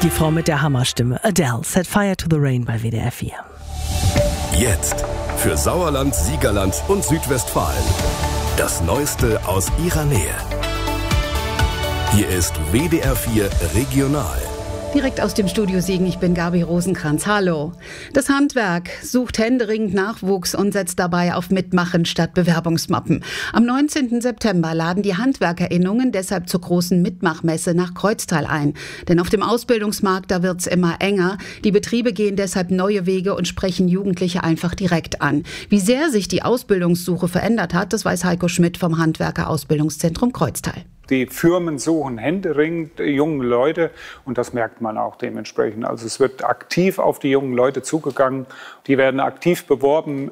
Die Frau mit der Hammerstimme, Adele, Set Fire to the Rain bei WDR 4. Jetzt für Sauerland, Siegerland und Südwestfalen. Das Neueste aus ihrer Nähe. Hier ist WDR 4 Regional. Direkt aus dem Studio Siegen, ich bin Gabi Rosenkranz. Hallo. Das Handwerk sucht händeringend Nachwuchs und setzt dabei auf Mitmachen statt Bewerbungsmappen. Am 19. September laden die HandwerkerInnungen deshalb zur großen Mitmachmesse nach Kreuztal ein. Denn auf dem Ausbildungsmarkt, da wird's immer enger. Die Betriebe gehen deshalb neue Wege und sprechen Jugendliche einfach direkt an. Wie sehr sich die Ausbildungssuche verändert hat, das weiß Heiko Schmidt vom Handwerker-Ausbildungszentrum Kreuztal. Die Firmen suchen händeringend junge Leute und das merkt man auch dementsprechend. Also es wird aktiv auf die jungen Leute zugegangen, die werden aktiv beworben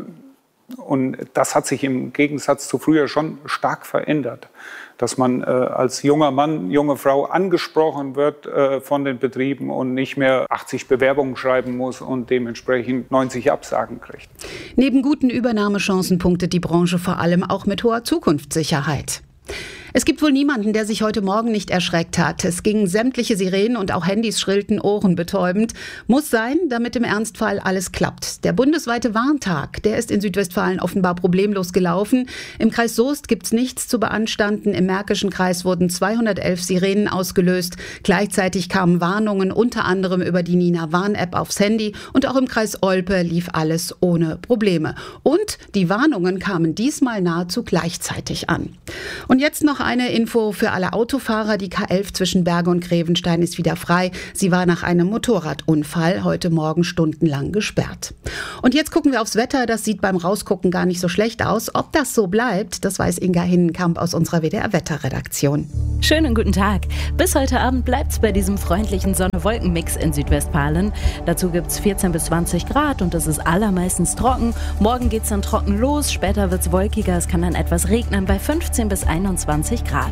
und das hat sich im Gegensatz zu früher schon stark verändert. Dass man als junger Mann, junge Frau angesprochen wird von den Betrieben und nicht mehr 80 Bewerbungen schreiben muss und dementsprechend 90 Absagen kriegt. Neben guten Übernahmechancen punktet die Branche vor allem auch mit hoher Zukunftssicherheit. Es gibt wohl niemanden, der sich heute Morgen nicht erschreckt hat. Es gingen sämtliche Sirenen und auch Handys schrillten ohrenbetäubend. Muss sein, damit im Ernstfall alles klappt. Der bundesweite Warntag, der ist in Südwestfalen offenbar problemlos gelaufen. Im Kreis Soest gibt's nichts zu beanstanden. Im Märkischen Kreis wurden 211 Sirenen ausgelöst. Gleichzeitig kamen Warnungen unter anderem über die Nina-Warn-App aufs Handy. Und auch im Kreis Olpe lief alles ohne Probleme. Und die Warnungen kamen diesmal nahezu gleichzeitig an. Und jetzt noch eine Info für alle Autofahrer. Die K11 zwischen Berge und Grevenstein ist wieder frei. Sie war nach einem Motorradunfall heute Morgen stundenlang gesperrt. Und jetzt gucken wir aufs Wetter. Das sieht beim Rausgucken gar nicht so schlecht aus. Ob das so bleibt, das weiß Inga Hinnenkamp aus unserer WDR-Wetterredaktion. Schönen guten Tag. Bis heute Abend bleibt's bei diesem freundlichen Sonne-Wolken-Mix in Südwestfalen. Dazu gibt's 14 bis 20 Grad und es ist allermeistens trocken. Morgen geht's dann trocken los, später wird's wolkiger. Es kann dann etwas regnen bei 15 bis 21 Grad.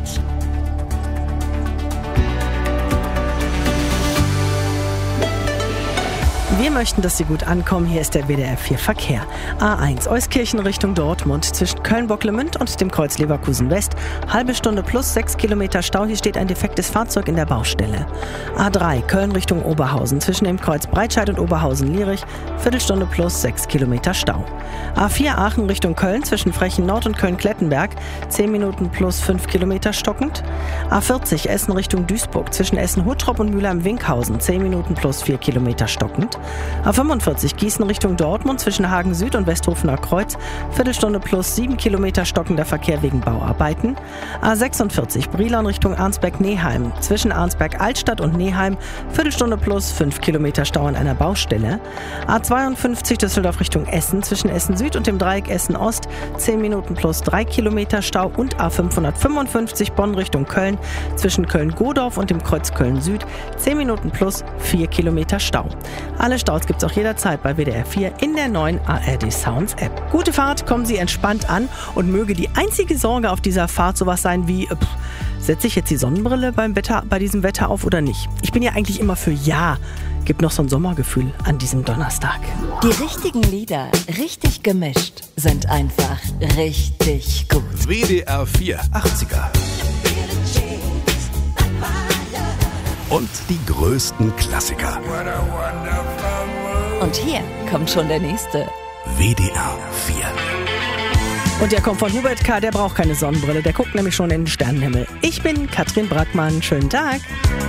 Wir möchten, dass Sie gut ankommen. Hier ist der WDR 4 Verkehr. A1 Euskirchen Richtung Dortmund zwischen Köln-Bocklemünd und dem Kreuz Leverkusen West. Halbe Stunde plus 6 Kilometer Stau. Hier steht ein defektes Fahrzeug in der Baustelle. A3 Köln Richtung Oberhausen zwischen dem Kreuz Breitscheid und Oberhausen-Lierich. Viertelstunde plus 6 Kilometer Stau. A4 Aachen Richtung Köln zwischen Frechen Nord und Köln-Klettenberg. 10 Minuten plus 5 Kilometer stockend. A40 Essen Richtung Duisburg zwischen Essen-Huttrop und Mülheim-Winkhausen. 10 Minuten plus 4 Kilometer stockend. A45 Gießen Richtung Dortmund zwischen Hagen Süd und Westhofener Kreuz. Viertelstunde plus 7 Kilometer stockender Verkehr wegen Bauarbeiten. A46 Brilon Richtung Arnsberg-Neheim zwischen Arnsberg-Altstadt und Neheim. Viertelstunde plus 5 Kilometer Stau an einer Baustelle. A52 Düsseldorf Richtung Essen zwischen Essen Süd und dem Dreieck Essen Ost. 10 Minuten plus 3 Kilometer Stau. Und A555 Bonn Richtung Köln zwischen Köln-Godorf und dem Kreuz Köln Süd. 10 Minuten plus 4 Kilometer Stau. Alle Staus gibt's auch jederzeit bei WDR 4 in der neuen ARD Sounds App. Gute Fahrt, kommen Sie entspannt an und möge die einzige Sorge auf dieser Fahrt sowas sein wie, setze ich jetzt die Sonnenbrille bei diesem Wetter auf oder nicht? Ich bin ja eigentlich immer für ja. Gibt noch so ein Sommergefühl an diesem Donnerstag. Die richtigen Lieder, richtig gemischt, sind einfach richtig gut. WDR 4 80er. Und die größten Klassiker. Und hier kommt schon der nächste. WDR 4. Und der kommt von Hubert K., der braucht keine Sonnenbrille, der guckt nämlich schon in den Sternenhimmel. Ich bin Katrin Brackmann, schönen Tag.